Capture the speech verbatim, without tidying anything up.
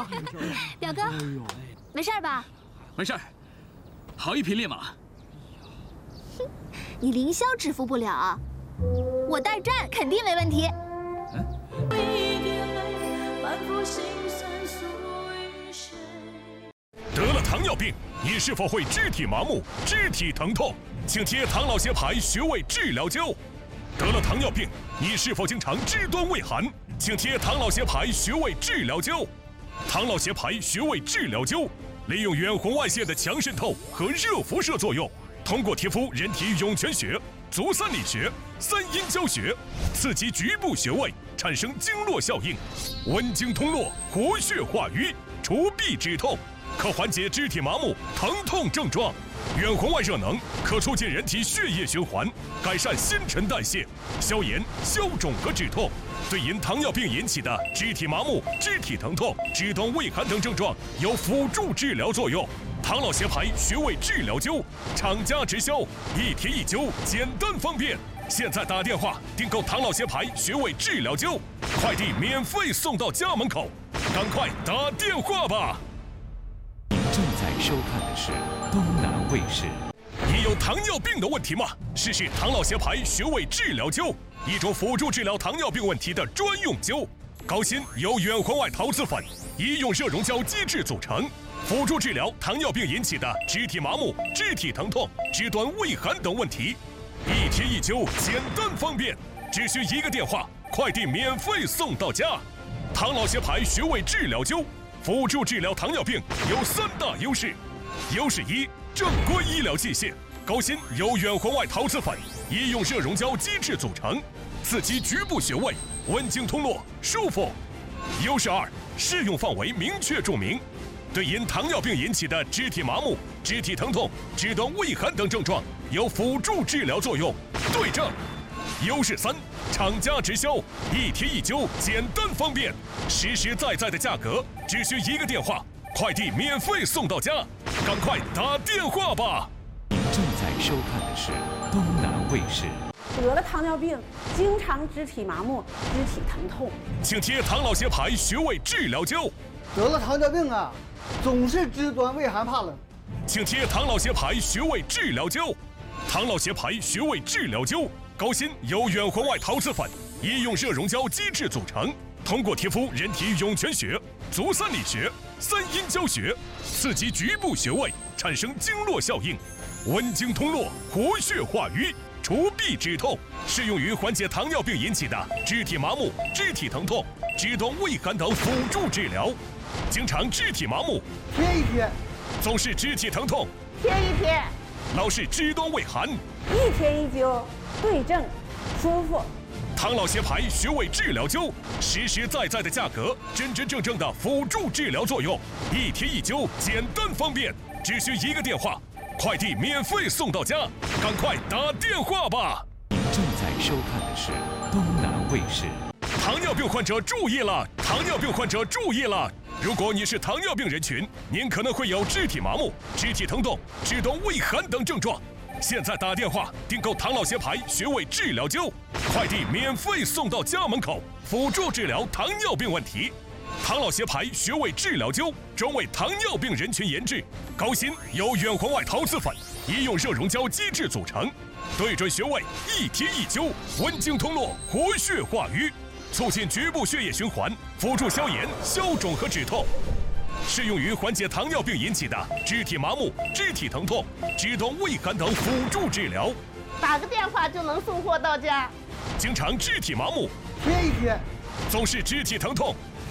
好， 表哥，没事吧？ 没事。好一匹烈马。 哼，你凌霄制服不了，我代战肯定没问题。嗯。 得了糖尿病，你是否会肢体麻木、肢体疼痛？请贴唐老协牌穴位治疗灸。得了糖尿病，你是否经常肢端畏寒？请贴唐老协牌穴位治疗灸。唐老协牌穴位治疗灸，利用远红外线的强渗透和热辐射作用，通过贴敷人体涌泉穴、足三里穴、三阴交穴，刺激局部穴位，产生经络效应，温经通络，活血化瘀，除痹止痛，可缓解肢体麻木、疼痛症状。远红外热能可促进人体血液循环，改善新陈代谢，消炎、消肿和止痛。对因糖尿病引起的肢体麻木、肢体疼痛、肢端畏寒等症状有辅助治疗作用。唐老协牌穴位治疗灸，厂家直销，一贴一灸，简单方便。现在打电话订购唐老协牌穴位治疗灸，快递免费送到家门口，赶快打电话吧！ 您正在收看的是东南卫视。 你有糖尿病的问题吗？试试唐老协牌穴位治疗灸，一种辅助治疗糖尿病问题的专用灸。高锌由远红外陶瓷粉、医用热熔胶基质组成，辅助治疗糖尿病引起的肢体麻木、肢体疼痛、肢端畏寒等问题。一贴一灸，简单方便，只需一个电话，快递免费送到家。唐老协牌穴位治疗灸，辅助治疗糖尿病有三大优势：优势一，正规医疗器械，高锌由远红外陶瓷粉、医用热熔胶基质组成，刺激局部穴位，温经通络，舒服。优势二，适用范围明确注明，对因糖尿病引起的肢体麻木、肢体疼痛、肢端畏寒等症状有辅助治疗作用。对症。优势三，厂家直销，一贴一灸，简单方便，实实在在的价格，只需一个电话，快递免费送到家，赶快打电话吧！ 您正在收看的是东南卫视。 得了糖尿病，经常肢体麻木、肢体疼痛， 请贴唐老协牌穴位治疗灸。 得了糖尿病啊，总是肢端畏寒怕冷， 请贴唐老协牌穴位治疗灸。唐老协牌穴位治疗灸，高锌由远红外陶瓷粉、医用热熔胶基质组成，通过贴敷人体涌泉穴、足三里穴、三阴交穴，刺激局部穴位，产生经络效应，温经通络，活血化瘀，除痹止痛，适用于缓解糖尿病引起的肢体麻木、肢体疼痛、肢端畏寒等辅助治疗。经常肢体麻木， 贴一贴； 总是肢体疼痛， 贴一贴； 老是肢端畏寒， 一贴一灸，对症，舒服。 唐老协牌穴位治疗灸，实实在在的价格，真真正正的辅助治疗作用，一贴一灸，简单方便，只需一个电话，快递免费送到家，赶快打电话吧！ 您正在收看的是东南卫视。 糖尿病患者注意了！糖尿病患者注意了！如果你是糖尿病人群，您可能会有肢体麻木、肢体疼痛、肢端畏寒等症状。现在打电话订购唐老协牌穴位治疗灸，快递免费送到家门口，辅助治疗糖尿病问题。唐老协牌穴位治疗灸专为糖尿病人群研制，高锌由远红外陶瓷粉、医用热熔胶基质组成，对准穴位，一贴一灸，温经通络，活血化瘀，促进局部血液循环，辅助消炎、消肿和止痛。适用于缓解糖尿病引起的肢体麻木、肢体疼痛、肢端畏寒等辅助治疗。 打个电话就能送货到家。 经常肢体麻木， 贴一贴； 总是肢体疼痛，